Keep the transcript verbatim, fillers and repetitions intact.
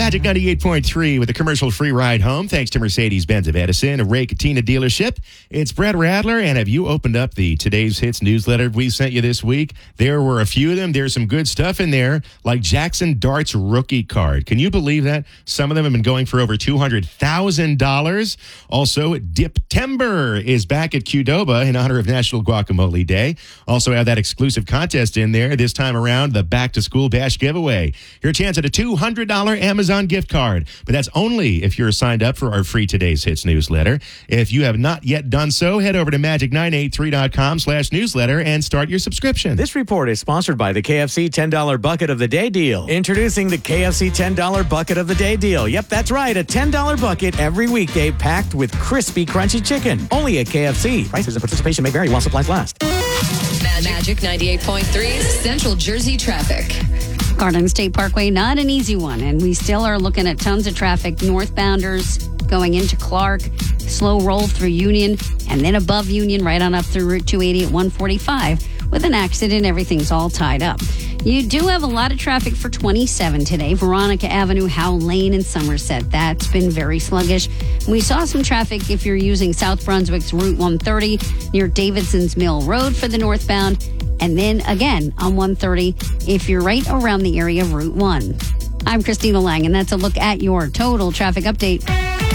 Magic ninety-eight point three with a commercial-free ride home, thanks to Mercedes-Benz of Edison, a Ray Katina dealership. It's Brett Radler, and have you opened up the Today's Hits newsletter we sent you this week? There were a few of them. There's some good stuff in there, like Jackson Dart's rookie card. Can you believe that? Some of them have been going for over two hundred thousand dollars. Also, Diptember is back at Qdoba in honor of National Guacamole Day. Also have that exclusive contest in there. This time around, the Back to School Bash giveaway. Your chance at a two hundred dollars Amazon gift card. But that's only if you're signed up for our free Today's Hits newsletter. If you have not yet done so, head over to magic nine eight three dot com slash newsletter and start your subscription. This report is sponsored by the K F C ten dollar Bucket of the Day deal. Introducing the K F C ten dollar Bucket of the Day deal. Yep, that's right. A ten dollar bucket every weekday packed with crispy, crunchy chicken. Only at K F C. Prices and participation may vary while supplies last. Magic ninety-eight point three Central Jersey traffic. Garden State Parkway, not an easy one, and we still are looking at tons of traffic. Northbounders going into Clark, slow roll through Union, and then above Union right on up through Route two eighty at one forty-five. With an accident, everything's all tied up. You do have a lot of traffic for twenty-seven today. Veronica Avenue, Howell Lane, and Somerset. That's been very sluggish. We saw some traffic if you're using South Brunswick's Route one thirty near Davidson's Mill Road for the northbound. And then again on one thirty if you're right around the area of Route one. I'm Christina Lang, and that's a look at your total traffic update.